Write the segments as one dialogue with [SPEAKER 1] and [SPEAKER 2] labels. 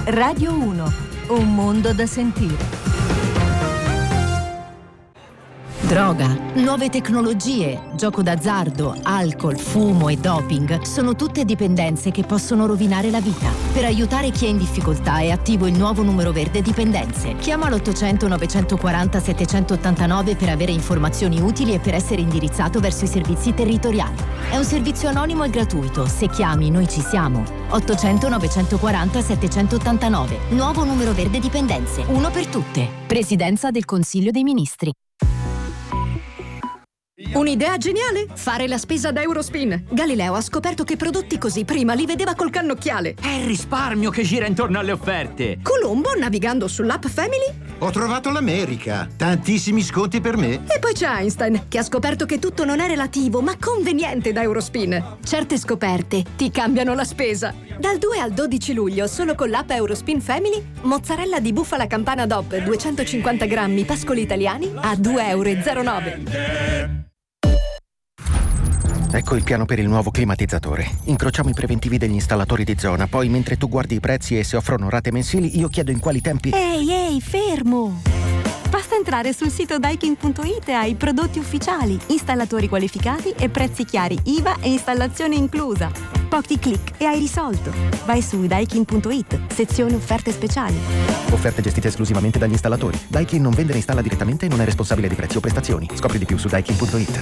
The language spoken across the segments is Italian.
[SPEAKER 1] Radio 1, un mondo da sentire.
[SPEAKER 2] Droga, nuove tecnologie, gioco d'azzardo, alcol, fumo e doping sono tutte dipendenze che possono rovinare la vita. Per aiutare chi è in difficoltà è attivo il nuovo numero verde dipendenze. Chiama l'800 940 789 per avere informazioni utili e per essere indirizzato verso i servizi territoriali. È un servizio anonimo e gratuito. Se chiami, noi ci siamo. 800 940 789. Nuovo numero verde dipendenze. Uno per tutte. Presidenza del Consiglio dei Ministri.
[SPEAKER 3] Un'idea geniale? Fare la spesa da Eurospin. Galileo ha scoperto che prodotti così prima li vedeva col cannocchiale.
[SPEAKER 4] È il risparmio che gira intorno alle offerte.
[SPEAKER 3] Colombo, navigando sull'app Family.
[SPEAKER 5] Ho trovato l'America. Tantissimi sconti per me.
[SPEAKER 3] E poi c'è Einstein, che ha scoperto che tutto non è relativo, ma conveniente da Eurospin. Certe scoperte ti cambiano la spesa. Dal 2 al 12 luglio, solo con l'app Eurospin Family, mozzarella di bufala campana DOP 250 grammi pascoli italiani a €2,09.
[SPEAKER 6] Ecco il piano per il nuovo climatizzatore. Incrociamo i preventivi degli installatori di zona, poi mentre tu guardi i prezzi e se offrono rate mensili, io chiedo in quali tempi...
[SPEAKER 1] Ehi, fermo! Basta entrare sul sito Daikin.it e hai prodotti ufficiali, installatori qualificati e prezzi chiari, IVA e installazione inclusa. Pochi click e hai risolto. Vai su Daikin.it, sezione offerte speciali.
[SPEAKER 6] Offerte gestite esclusivamente dagli installatori. Daikin non vende né installa direttamente e non è responsabile di prezzi o prestazioni. Scopri di più su Daikin.it.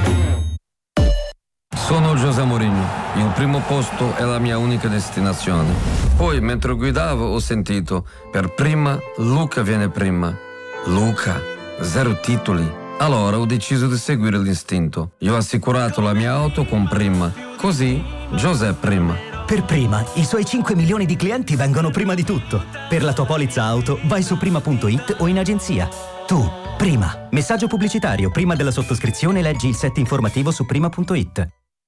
[SPEAKER 7] Sono José Mourinho, il primo posto è la mia unica destinazione. Poi, mentre guidavo, ho sentito, per prima, Luca viene prima. Luca, 0 titoli. Allora ho deciso di seguire l'istinto. Io ho assicurato la mia auto con Prima. Così, José prima.
[SPEAKER 8] Per Prima, i suoi 5 milioni di clienti vengono prima di tutto. Per la tua polizza auto, vai su prima.it o in agenzia. Tu, Prima. Messaggio pubblicitario. Prima della sottoscrizione leggi il set informativo su prima.it.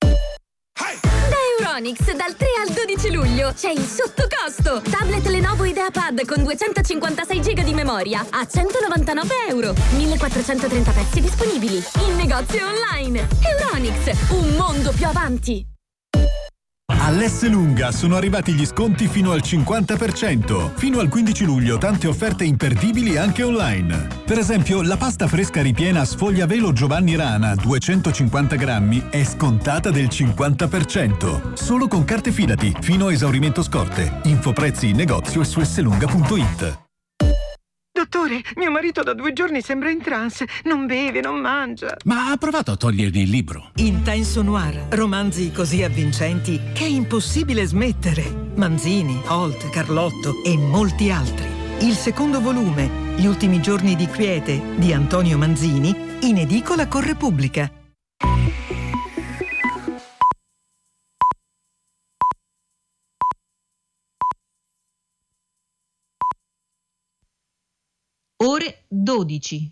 [SPEAKER 9] Euronics dal 3 al 12 luglio c'è il sottocosto. Tablet Lenovo IdeaPad con 256 GB di memoria a €199. 1430 pezzi disponibili in negozio online. Euronics, un mondo più avanti.
[SPEAKER 10] All'Esselunga sono arrivati gli sconti fino al 50%. Fino al 15 luglio tante offerte imperdibili anche online. Per esempio, la pasta fresca ripiena sfogliavelo Giovanni Rana 250 grammi è scontata del 50%. Solo con carte Fidati, fino a esaurimento scorte. Info prezzi in negozio e su esselunga.it.
[SPEAKER 11] Dottore, mio marito da 2 giorni sembra in trance. Non beve, non mangia.
[SPEAKER 12] Ma ha provato a togliergli il libro?
[SPEAKER 11] Intenso noir, romanzi così avvincenti che è impossibile smettere. Manzini, Holt, Carlotto e molti altri. Il secondo volume, Gli ultimi giorni di quiete, di Antonio Manzini, in edicola con Repubblica.
[SPEAKER 13] Ore 12.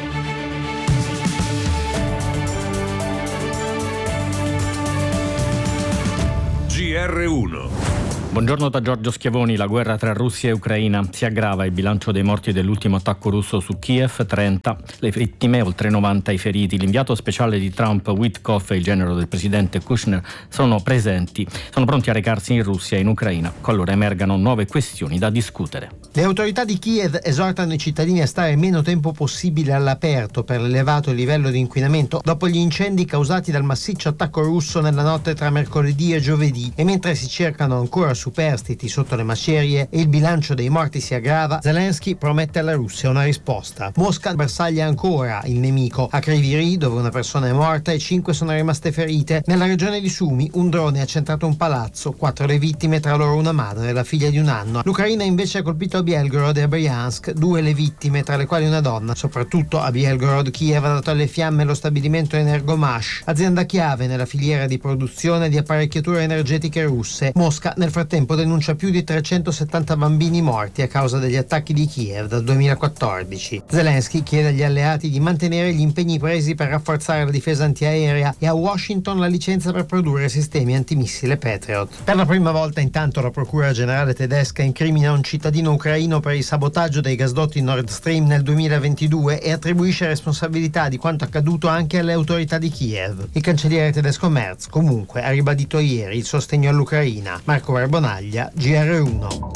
[SPEAKER 10] GR1.
[SPEAKER 14] Buongiorno da Giorgio Schiavoni. La guerra tra Russia e Ucraina si aggrava. Il bilancio dei morti dell'ultimo attacco russo su Kiev, 30 le vittime, oltre 90 i feriti. L'inviato speciale di Trump, Witkoff, e il genero del presidente Kushner sono presenti. Sono pronti a recarsi in Russia e in Ucraina qualora emergano nuove questioni da discutere.
[SPEAKER 15] Le autorità di Kiev esortano i cittadini a stare meno tempo possibile all'aperto per l'elevato livello di inquinamento dopo gli incendi causati dal massiccio attacco russo nella notte tra mercoledì e giovedì. E mentre si cercano ancora superstiti sotto le macerie e il bilancio dei morti si aggrava, Zelensky promette alla Russia una risposta. Mosca bersaglia ancora il nemico. A Kryvyi, dove una persona è morta e 5 sono rimaste ferite, nella regione di Sumy un drone ha centrato un palazzo, 4 le vittime, tra loro una madre e la figlia di 1 anno. L'Ucraina invece ha colpito a Belgorod e a Bryansk 2 le vittime, tra le quali una donna. Soprattutto a Belgorod, Kiev ha dato alle fiamme lo stabilimento Energomash, azienda chiave nella filiera di produzione di apparecchiature energetiche russe. Mosca nel frattempo denuncia più di 370 bambini morti a causa degli attacchi di Kiev dal 2014. Zelensky chiede agli alleati di mantenere gli impegni presi per rafforzare la difesa antiaerea e a Washington la licenza per produrre sistemi antimissile Patriot. Per la prima volta intanto la procura generale tedesca incrimina un cittadino ucraino per il sabotaggio dei gasdotti Nord Stream nel 2022 e attribuisce responsabilità di quanto accaduto anche alle autorità di Kiev. Il cancelliere tedesco Merz comunque ha ribadito ieri il sostegno all'Ucraina. Marco Verbonaglia, GR1.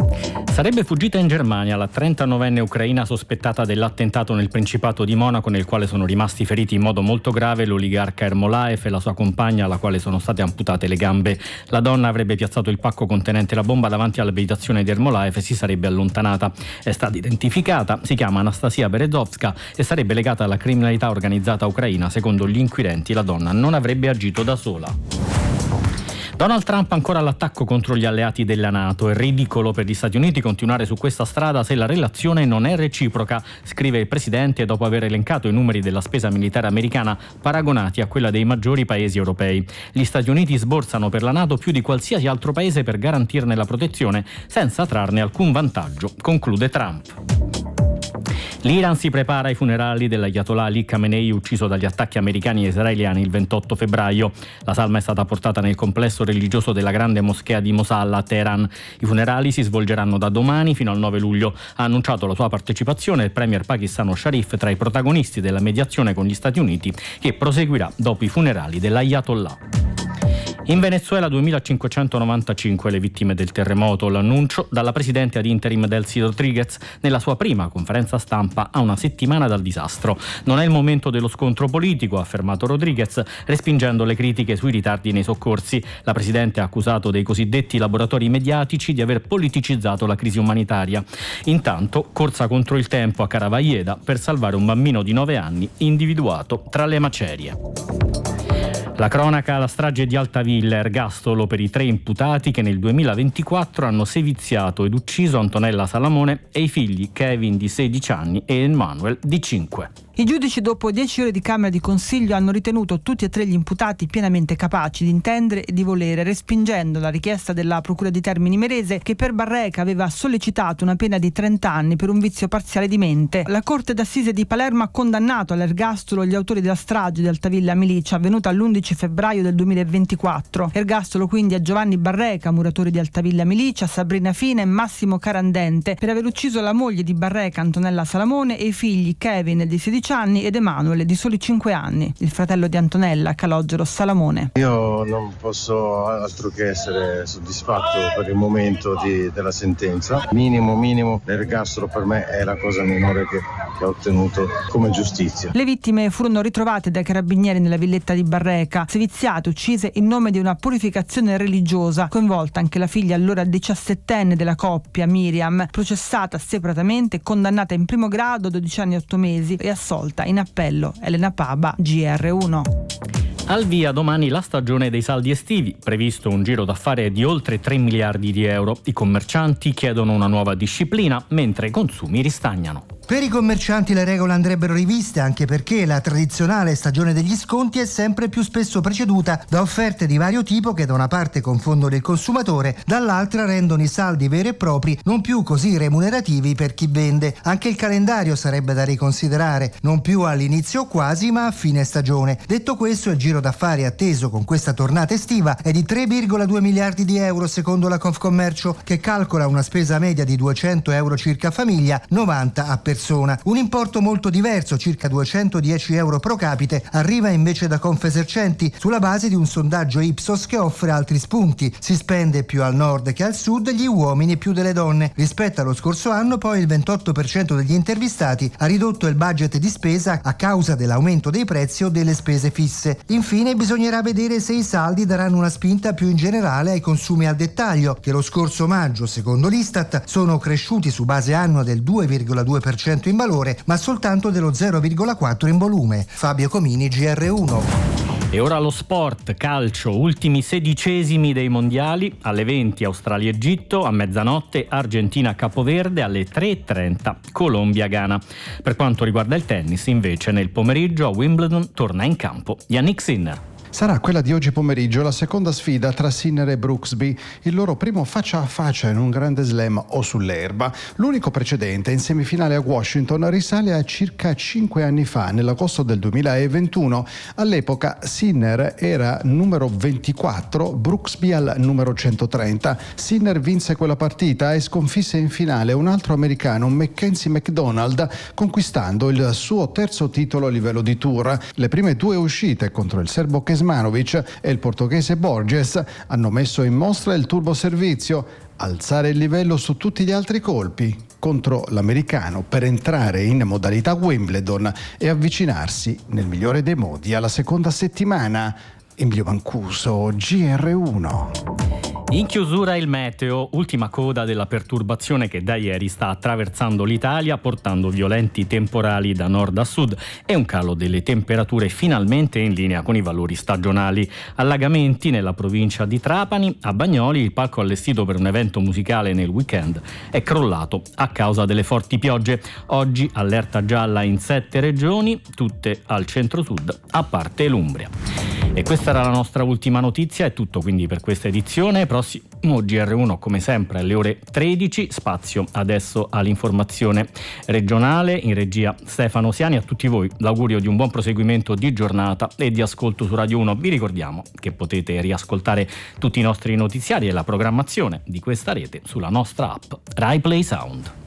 [SPEAKER 14] Sarebbe fuggita in Germania la 39enne ucraina sospettata dell'attentato nel Principato di Monaco, nel quale sono rimasti feriti in modo molto grave l'oligarca Ermolaev e la sua compagna, alla quale sono state amputate le gambe. La donna avrebbe piazzato il pacco contenente la bomba davanti all'abitazione di Ermolaev e si sarebbe allontanata. È stata identificata, si chiama Anastasia Berezovska e sarebbe legata alla criminalità organizzata ucraina. Secondo gli inquirenti la donna non avrebbe agito da sola. Donald Trump ancora all'attacco contro gli alleati della NATO. È ridicolo per gli Stati Uniti continuare su questa strada se la relazione non è reciproca, scrive il presidente dopo aver elencato i numeri della spesa militare americana paragonati a quella dei maggiori paesi europei. Gli Stati Uniti sborsano per la NATO più di qualsiasi altro paese per garantirne la protezione senza trarne alcun vantaggio, conclude Trump. L'Iran si prepara ai funerali dell'Ayatollah Ali Khamenei, ucciso dagli attacchi americani e israeliani il 28 febbraio. La salma è stata portata nel complesso religioso della grande moschea di Mosalla a Teheran. I funerali si svolgeranno da domani fino al 9 luglio. Ha annunciato la sua partecipazione il premier pakistano Sharif tra i protagonisti della mediazione con gli Stati Uniti, che proseguirà dopo i funerali dell'Ayatollah. In Venezuela 2595 le vittime del terremoto, l'annuncio dalla presidente ad interim Delcy Rodriguez nella sua prima conferenza stampa a una settimana dal disastro. Non è il momento dello scontro politico, ha affermato Rodriguez, respingendo le critiche sui ritardi nei soccorsi. La presidente ha accusato dei cosiddetti laboratori mediatici di aver politicizzato la crisi umanitaria. Intanto, corsa contro il tempo a Caravalleda per salvare un bambino di 9 anni individuato tra le macerie. La cronaca, la strage di Altavilla, ergastolo per i 3 imputati che nel 2024 hanno seviziato ed ucciso Antonella Salamone e i figli Kevin di 16 anni e Emmanuel di 5.
[SPEAKER 16] I giudici, dopo 10 ore di Camera di Consiglio, hanno ritenuto tutti e 3 gli imputati pienamente capaci di intendere e di volere, respingendo la richiesta della Procura di Termini Imerese, che per Barreca aveva sollecitato una pena di 30 anni per un vizio parziale di mente. La Corte d'Assise di Palermo ha condannato all'ergastolo gli autori della strage di Altavilla Milicia, avvenuta l'11 febbraio del 2024. Ergastolo quindi a Giovanni Barreca, muratore di Altavilla Milicia, Sabrina Fina e Massimo Carandente, per aver ucciso la moglie di Barreca, Antonella Salamone, e i figli Kevin di 16 anni ed Emanuele di soli 5 anni, il fratello di Antonella, Calogero Salamone.
[SPEAKER 17] Io non posso altro che essere soddisfatto per il momento della sentenza. Minimo, l'ergastolo per me è la cosa minore che ho ottenuto come giustizia.
[SPEAKER 16] Le vittime furono ritrovate dai carabinieri nella villetta di Barreca, seviziate, uccise in nome di una purificazione religiosa, coinvolta anche la figlia allora 17enne della coppia, Miriam, processata separatamente, condannata in primo grado a 12 anni e 8 mesi e assolta in appello. Elena Paba, GR1.
[SPEAKER 14] Al via domani la stagione dei saldi estivi, previsto un giro d'affari di oltre 3 miliardi di euro. I commercianti chiedono una nuova disciplina, mentre i consumi ristagnano.
[SPEAKER 18] Per i commercianti le regole andrebbero riviste, anche perché la tradizionale stagione degli sconti è sempre più spesso preceduta da offerte di vario tipo che da una parte confondono il consumatore, dall'altra rendono i saldi veri e propri non più così remunerativi per chi vende. Anche il calendario sarebbe da riconsiderare, non più all'inizio quasi, ma a fine stagione. Detto questo, il giro d'affari atteso con questa tornata estiva è di 3,2 miliardi di euro secondo la Confcommercio, che calcola una spesa media di 200 euro circa a famiglia, 90 a persona. Un importo molto diverso, circa 210 euro pro capite, arriva invece da Confesercenti sulla base di un sondaggio Ipsos che offre altri spunti. Si spende più al nord che al sud, gli uomini più delle donne. Rispetto allo scorso anno, poi, il 28% degli intervistati ha ridotto il budget di spesa a causa dell'aumento dei prezzi o delle spese fisse. Infine bisognerà vedere se i saldi daranno una spinta più in generale ai consumi al dettaglio, che lo scorso maggio, secondo l'Istat, sono cresciuti su base annua del 2,2% in valore, ma soltanto dello 0,4% in volume. Fabio Comini, GR1.
[SPEAKER 14] E ora lo sport, calcio, ultimi 16esimi dei mondiali, alle 20 Australia-Egitto, a mezzanotte Argentina-Capoverde, alle 3:30 Colombia-Ghana. Per quanto riguarda il tennis, invece, nel pomeriggio a Wimbledon torna in campo Yannick Sinner.
[SPEAKER 19] Sarà quella di oggi pomeriggio la seconda sfida tra Sinner e Brooksby, il loro primo faccia a faccia in un grande slam o sull'erba. L'unico precedente in semifinale a Washington risale a circa 5 anni fa, nell'agosto del 2021. All'epoca Sinner era numero 24, Brooksby al numero 130. Sinner vinse quella partita e sconfisse in finale un altro americano, Mackenzie McDonald, conquistando il suo terzo titolo a livello di tour. Le prime 2 uscite contro il serbo Keselowski Kecmanovic e il portoghese Borges hanno messo in mostra il turboservizio, alzare il livello su tutti gli altri colpi contro l'americano per entrare in modalità Wimbledon e avvicinarsi nel migliore dei modi alla seconda settimana. Emilio Mancuso, GR1.
[SPEAKER 14] In chiusura il meteo, ultima coda della perturbazione che da ieri sta attraversando l'Italia portando violenti temporali da nord a sud e un calo delle temperature finalmente in linea con i valori stagionali. Allagamenti nella provincia di Trapani, a Bagnoli il palco allestito per un evento musicale nel weekend è crollato a causa delle forti piogge. Oggi allerta gialla in 7 regioni, tutte al centro-sud, a parte l'Umbria. E questa era la nostra ultima notizia, è tutto quindi per questa edizione. Prossimo GR1 come sempre alle ore 13, spazio adesso all'informazione regionale, in regia Stefano Siani. A tutti voi l'augurio di un buon proseguimento di giornata e di ascolto su Radio 1. Vi ricordiamo che potete riascoltare tutti i nostri notiziari e la programmazione di questa rete sulla nostra app Rai Play Sound.